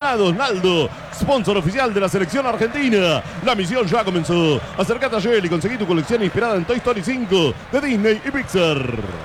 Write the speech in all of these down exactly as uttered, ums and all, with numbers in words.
seleccionados. Naldo, sponsor oficial de la selección argentina. La misión ya comenzó. Acércate a Shell y conseguí tu colección inspirada en Toy Story cinco de Disney y Pixar.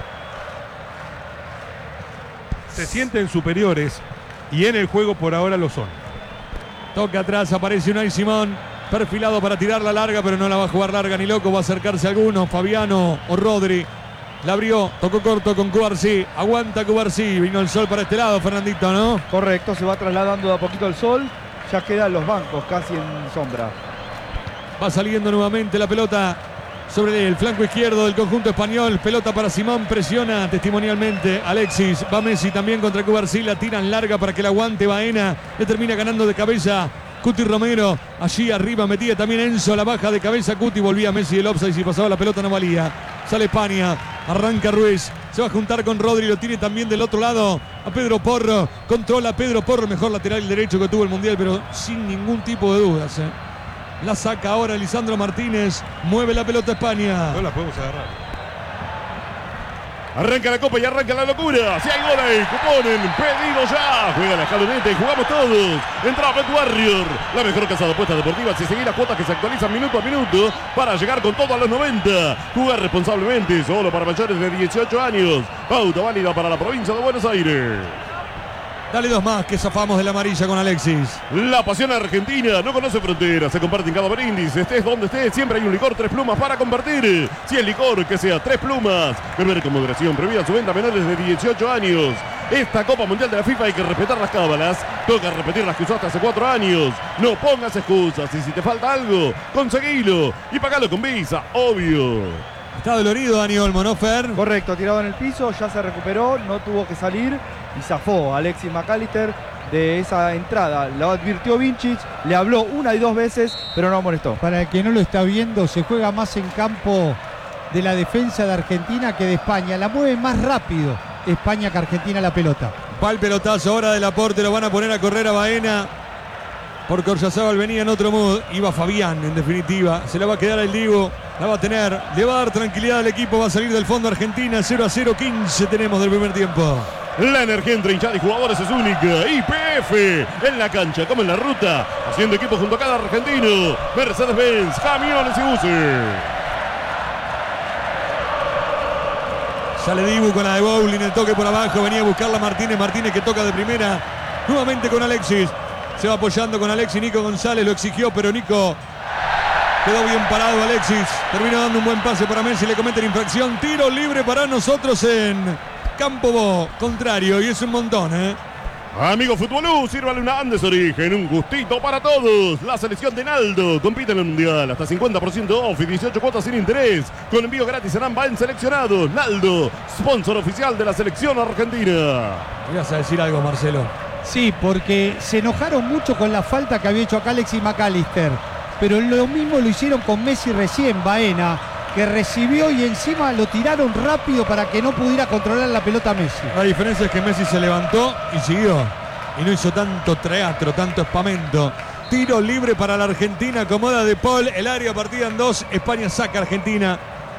Se sienten superiores y en el juego por ahora lo son. Toca atrás, aparece Unai Simón, perfilado para tirar la larga, pero no la va a jugar larga ni loco. Va a acercarse alguno, Fabiano o Rodri. La abrió, tocó corto con Cubarsí. Aguanta Cubarsí, vino el sol para este lado, Fernandito, ¿no? Correcto, se va trasladando de a poquito el sol. Ya quedan los bancos casi en sombra. Va saliendo nuevamente la pelota sobre el flanco izquierdo del conjunto español. Pelota para Simón, presiona testimonialmente Alexis. Va Messi también contra Cubarsí, la tiran larga para que la aguante Baena. Le termina ganando de cabeza Cuti Romero. Allí arriba metía también Enzo, la baja de cabeza Cuti. Volvía Messi del offside, si pasaba la pelota no valía. Sale España, arranca Ruiz. Se va a juntar con Rodri, lo tiene también del otro lado a Pedro Porro. Controla a Pedro Porro, mejor lateral derecho que tuvo el Mundial, pero sin ningún tipo de dudas, ¿eh? La saca ahora Lisandro Martínez. Mueve la pelota España. No la podemos agarrar. Arranca la copa y arranca la locura. Si hay goles, cuponen, pedido ya. Juega la escaloneta y jugamos todos. Entra Bet Warrior, la mejor casa de apuestas deportivas y seguir las cuotas que se actualizan minuto a minuto para llegar con todo a los noventa. Jugar responsablemente, solo para mayores de dieciocho años. Pauta válida para la provincia de Buenos Aires. Dale dos más que zafamos de la amarilla con Alexis. La pasión argentina no conoce fronteras, se comparte en cada brindis. Estés donde estés, siempre hay un licor Tres Plumas para compartir. Si el licor, que sea Tres Plumas. Beber con moderación, prohibida su venta a menores de dieciocho años. Esta Copa Mundial de la FIFA hay que respetar las cábalas. Toca repetir las que usaste hace cuatro años. No pongas excusas y si te falta algo, conseguilo y pagalo con Visa, obvio. Está dolorido Dani Olmo, ¿no, Fer? Correcto, tirado en el piso, ya se recuperó, no tuvo que salir y zafó Alexis McAllister de esa entrada. Lo advirtió Vincic, le habló una y dos veces, pero no molestó. Para el que no lo está viendo, se juega más en campo de la defensa de Argentina que de España. La mueve más rápido España que Argentina la pelota. Va el pelotazo ahora del aporte, lo van a poner a correr a Baena. Porque Oryazábal venía en otro mood. Iba Fabián, en definitiva. Se la va a quedar el Divo. La va a tener. Le va a dar tranquilidad al equipo. Va a salir del fondo Argentina. cero a cero, quince tenemos del primer tiempo. La energía entre hinchada y jugadores es única. Y P F en la cancha como en la ruta. Haciendo equipo junto a cada argentino. Mercedes-Benz, camiones y buses. Sale Dibu con la de Bowling. El toque por abajo. Venía a buscarla Martínez. Martínez que toca de primera. Nuevamente con Alexis. Se va apoyando con Alexis. Nico González lo exigió, pero Nico quedó bien parado. Alexis terminó dando un buen pase para Messi. Le cometen infracción. Tiro libre para nosotros en campo contrario. Y es un montón, ¿eh? Amigo Futbolú, sírvale una Andes Origen. Un gustito para todos. La selección de Naldo compite en el Mundial. Hasta cincuenta por ciento off y dieciocho cuotas sin interés. Con envío gratis en ambas en seleccionados. Naldo, sponsor oficial de la selección argentina. ¿Me vas a decir algo, Marcelo? Sí, porque se enojaron mucho con la falta que había hecho acá Alexis McAllister. Pero lo mismo lo hicieron con Messi recién, Baena, que recibió y encima lo tiraron rápido para que no pudiera controlar la pelota Messi. La diferencia es que Messi se levantó y siguió. Y no hizo tanto teatro, tanto espamento. Tiro libre para la Argentina, acomoda De Paul. El área partida en dos. España saca a Argentina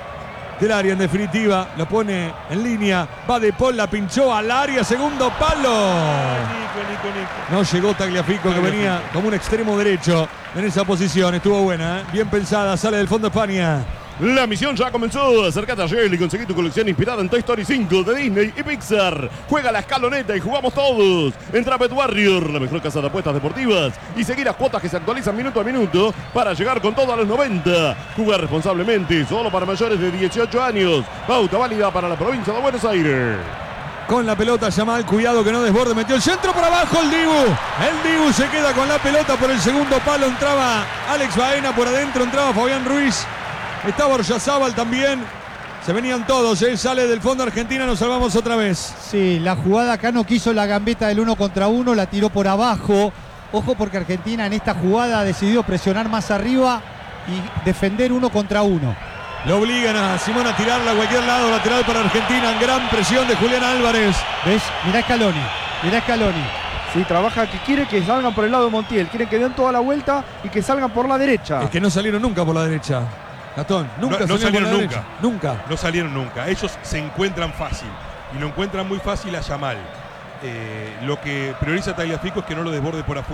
del área en definitiva. Lo pone en línea. Va De Paul, la pinchó al área. Segundo palo. Nico, Nico, Nico. No llegó Tagliafico, que venía como un extremo derecho en esa posición. Estuvo buena, ¿eh? Bien pensada. Sale del fondo España. La misión ya comenzó. Acércate a Shell y conseguí tu colección inspirada en Toy Story cinco de Disney y Pixar. Juega la escaloneta y jugamos todos. Entra Bet Warrior, la mejor casa de apuestas deportivas. Y seguir las cuotas que se actualizan minuto a minuto para llegar con todo a los noventa. Jugar responsablemente, solo para mayores de dieciocho años. Pauta válida para la provincia de Buenos Aires. Con la pelota Yamal, cuidado que no desborde, metió el centro por abajo el Dibu. El Dibu se queda con la pelota por el segundo palo. Entraba Alex Baena, por adentro entraba Fabián Ruiz. Estaba Oryazábal también. Se venían todos, ¿eh? Sale del fondo Argentina, nos salvamos otra vez. Sí, la jugada acá no quiso la gambeta del uno contra uno, la tiró por abajo. Ojo porque Argentina en esta jugada ha decidido presionar más arriba y defender uno contra uno. Lo obligan a Simón a tirarla a cualquier lado, lateral para Argentina, en gran presión de Julián Álvarez. ¿Ves? Mirá Scaloni, mirá Scaloni. Sí, trabaja que quiere que salgan por el lado de Montiel, quiere que den toda la vuelta y que salgan por la derecha. Es que no salieron nunca por la derecha. Gastón, nunca no, no salieron por la nunca. derecha. Nunca. No salieron nunca. Ellos se encuentran fácil. Y lo encuentran muy fácil a Yamal. Eh, lo que prioriza Tagliafico es que no lo desborde por afuera.